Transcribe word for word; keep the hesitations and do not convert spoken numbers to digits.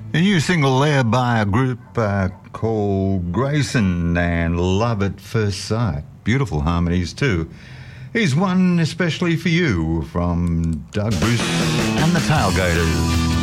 A new single there by a group uh, called Grayson and Love at First Sight. Beautiful harmonies too. Here's one especially for you from Doug Bruce and the Tailgaters.